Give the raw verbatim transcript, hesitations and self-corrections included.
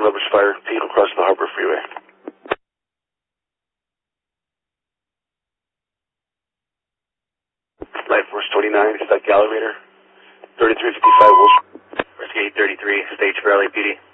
Lovers Fire, vehicle crossing the Harbor Freeway. Light Force twenty-nine, Stuck Elevator, thirty-three fifty-five Wolf. Rescue eight thirty-three, stage for L A P D.